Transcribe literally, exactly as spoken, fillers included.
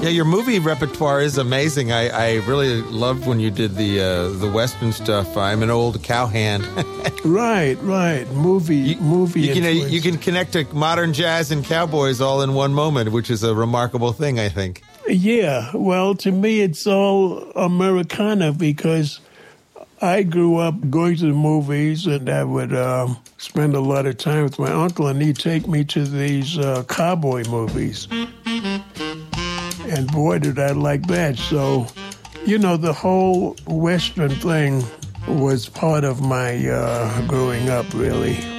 Yeah, your movie repertoire is amazing. I, I really loved when you did the uh, the Western stuff. I'm an old cowhand. Right, right. Movie, you, movie. You can, influence. you can connect to modern jazz and cowboys all in one moment, which is a remarkable thing, I think. Yeah, well, to me, it's all Americana because I grew up going to the movies, and I would um, spend a lot of time with my uncle, and he'd take me to these uh, cowboy movies. And boy, did I like that. So, you know, the whole Western thing was part of my uh, growing up, really.